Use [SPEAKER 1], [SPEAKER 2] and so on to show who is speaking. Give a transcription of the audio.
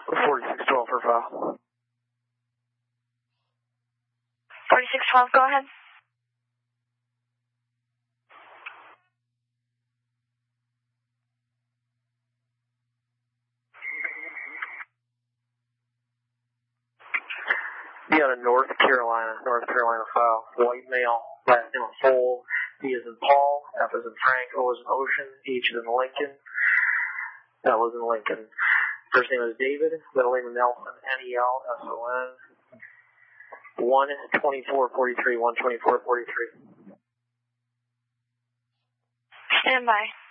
[SPEAKER 1] 4612 for file.
[SPEAKER 2] 4612, go ahead.
[SPEAKER 1] Be on a North Carolina file. White male, last name of Full. D is in Paul, F is in Frank, O is in Ocean, H is in Lincoln, L is in Lincoln. First name is David, middle name is Nelson, Nelson. 12443, 12443.
[SPEAKER 2] Stand by.